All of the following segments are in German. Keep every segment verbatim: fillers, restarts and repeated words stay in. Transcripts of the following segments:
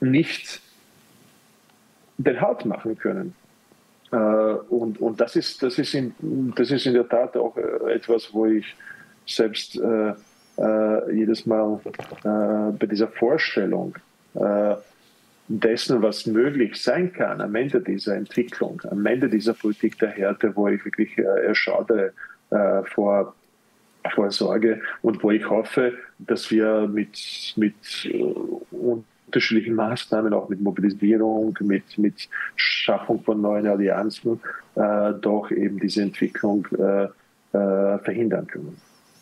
nicht den Halt machen können. Äh, und und das, ist, das, ist in, das ist in der Tat auch etwas, wo ich selbst äh, äh, jedes Mal äh, bei dieser Vorstellung äh, dessen, was möglich sein kann am Ende dieser Entwicklung, am Ende dieser Politik der Härte, wo ich wirklich äh, erschaudere äh, vor, vor Sorge und wo ich hoffe, dass wir mit, mit äh, unterschiedlichen Maßnahmen, auch mit Mobilisierung, mit, mit Schaffung von neuen Allianzen, äh, doch eben diese Entwicklung äh, äh, verhindern können.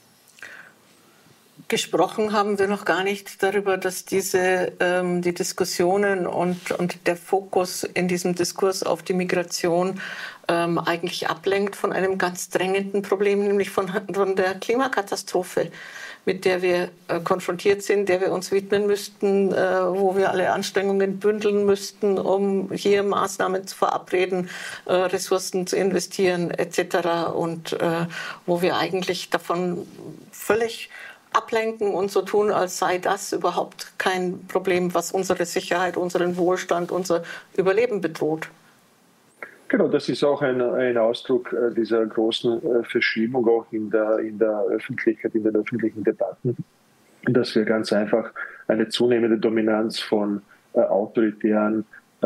Gesprochen haben wir noch gar nicht darüber, dass diese ähm, die Diskussionen und, und der Fokus in diesem Diskurs auf die Migration ähm, eigentlich ablenkt von einem ganz drängenden Problem, nämlich von, von der Klimakatastrophe, mit der wir äh, konfrontiert sind, der wir uns widmen müssten, äh, wo wir alle Anstrengungen bündeln müssten, um hier Maßnahmen zu verabreden, äh, Ressourcen zu investieren et cetera. Und äh, wo wir eigentlich davon völlig ablenken und so tun, als sei das überhaupt kein Problem, was unsere Sicherheit, unseren Wohlstand, unser Überleben bedroht. Genau, das ist auch ein, ein Ausdruck äh, dieser großen äh, Verschiebung auch in der, in der Öffentlichkeit, in den öffentlichen Debatten, dass wir ganz einfach eine zunehmende Dominanz von äh, autoritären äh,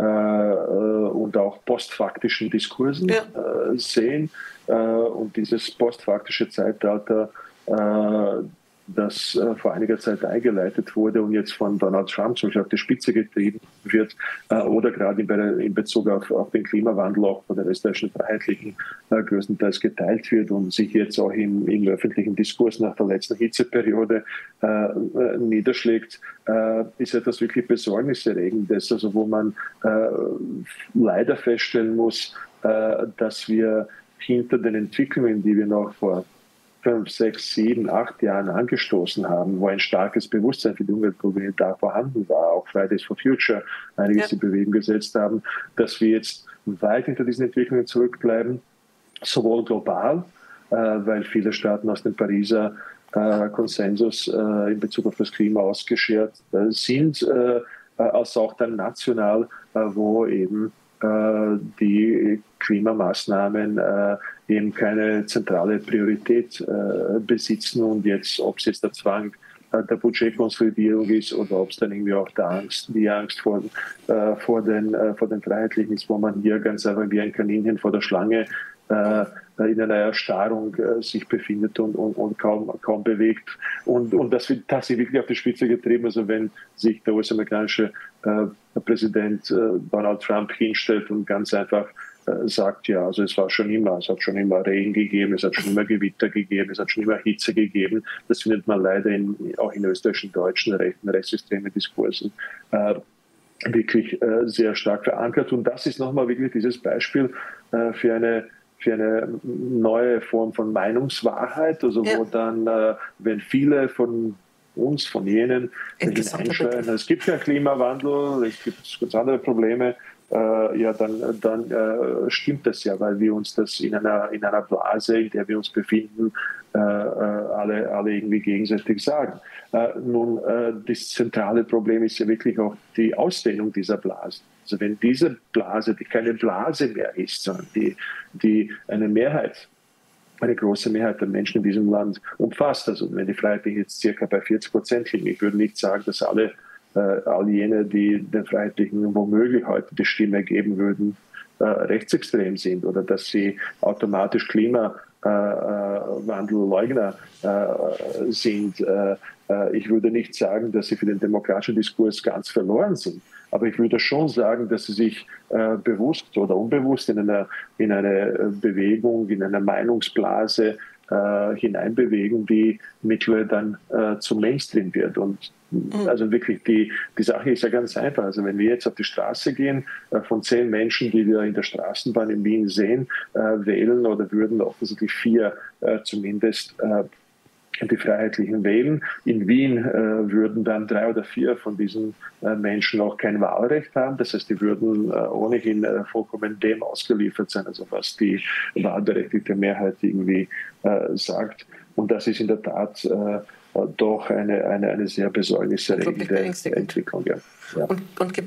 und auch postfaktischen Diskursen ja. äh, sehen. Äh, und dieses postfaktische Zeitalter, äh, das äh, vor einiger Zeit eingeleitet wurde und jetzt von Donald Trump zum Beispiel auf die Spitze getrieben wird, äh, oder gerade in, in Bezug auf, auf den Klimawandel auch von den österreichischen Freiheitlichen äh, größtenteils geteilt wird und sich jetzt auch im, im öffentlichen Diskurs nach der letzten Hitzeperiode äh, äh, niederschlägt, äh, ist etwas wirklich Besorgniserregendes, also wo man äh, leider feststellen muss, äh, dass wir hinter den Entwicklungen, die wir noch vor fünf, sechs, sieben, acht Jahren angestoßen haben, wo ein starkes Bewusstsein für die Umweltprobleme da vorhanden war, auch Fridays for Future einiges in Bewegung gesetzt haben, dass wir jetzt weit hinter diesen Entwicklungen zurückbleiben, sowohl global, äh, weil viele Staaten aus dem Pariser äh, Konsensus äh, in Bezug auf das Klima ausgeschert äh, sind, äh, als auch dann national, äh, wo eben äh, die Klimamaßnahmen äh, eben keine zentrale Priorität äh, besitzen und jetzt, ob es jetzt der Zwang äh, der Budgetkonsolidierung ist oder ob es dann irgendwie auch der Angst, die Angst vor, äh, vor, den, äh, vor den Freiheitlichen ist, wo man hier ganz einfach wie ein Kaninchen vor der Schlange äh, in einer Erstarrung äh, sich befindet und, und, und kaum, kaum bewegt. Und, und das wird tatsächlich wirklich auf die Spitze getrieben. Also wenn sich der U S-amerikanische äh, Präsident äh, Donald Trump hinstellt und ganz einfach äh, sagt, ja, also es war schon immer, es hat schon immer Regen gegeben, es hat schon immer Gewitter gegeben, es hat schon immer Hitze gegeben. Das findet man leider in, auch in österreichischen, deutschen, rechten, rechtsextremen Diskursen äh, wirklich äh, sehr stark verankert. Und das ist nochmal wirklich dieses Beispiel äh, für eine für eine neue Form von Meinungswahrheit, also ja. wo dann, äh, wenn viele von uns, von jenen, hineinschreien, es gibt keinen Klimawandel, es gibt ganz andere Probleme, äh, ja, dann, dann äh, stimmt das ja, weil wir uns das in einer, in einer Blase, in der wir uns befinden, äh, alle, alle irgendwie gegenseitig sagen. Äh, nun, äh, das zentrale Problem ist ja wirklich auch die Ausdehnung dieser Blasen. Also wenn diese Blase, die keine Blase mehr ist, sondern die, die eine Mehrheit, eine große Mehrheit der Menschen in diesem Land umfasst, also wenn die Freiheitlichen jetzt circa bei vierzig Prozent liegen, ich würde nicht sagen, dass alle, äh, all jene, die den Freiheitlichen womöglich heute die Stimme geben würden, äh, rechtsextrem sind oder dass sie automatisch Klimawandelleugner äh, äh, sind. Äh, äh, ich würde nicht sagen, dass sie für den demokratischen Diskurs ganz verloren sind. Aber ich würde schon sagen, dass sie sich äh, bewusst oder unbewusst in, einer, in eine Bewegung, in eine Meinungsblase äh, hineinbewegen, die mittlerweile dann äh, zum Mainstream wird. Und mhm. also wirklich, die, die Sache ist ja ganz einfach. Also wenn wir jetzt auf die Straße gehen, äh, von zehn Menschen, die wir in der Straßenbahn in Wien sehen, äh, wählen oder würden offensichtlich vier äh, zumindest äh, die Freiheitlichen wählen. In Wien äh, würden dann drei oder vier von diesen äh, Menschen auch kein Wahlrecht haben. Das heißt, die würden äh, ohnehin äh, vollkommen dem ausgeliefert sein, also was die wahlberechtigte Mehrheit irgendwie äh, sagt. Und das ist in der Tat äh, doch eine, eine, eine sehr besorgniserregende Entwicklung. Ja. Ja. Und, und